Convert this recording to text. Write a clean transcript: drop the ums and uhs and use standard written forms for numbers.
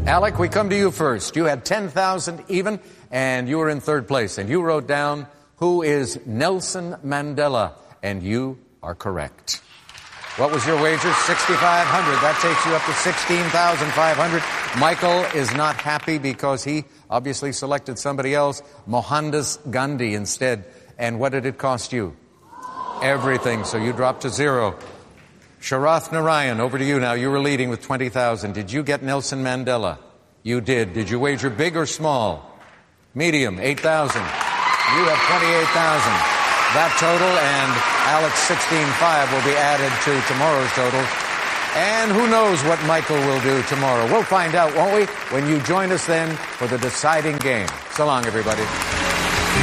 Alec, we come to you first. You had 10,000 even, and you were in third place. And you wrote down, who is Nelson Mandela? And you are correct. What was your wager? 6,500. That takes you up to 16,500. Michael is not happy because he obviously selected somebody else, Mohandas Gandhi instead. And what did it cost you? Everything. So you dropped to zero. Sharath Narayan, over to you now. You were leading with 20,000. Did you get Nelson Mandela? You did. Did you wager big or small? Medium, 8,000. You have 28,000. That total and Alex 16.5 will be added to tomorrow's total. And who knows what Michael will do tomorrow. We'll find out, won't we, when you join us then for the deciding game. So long, everybody.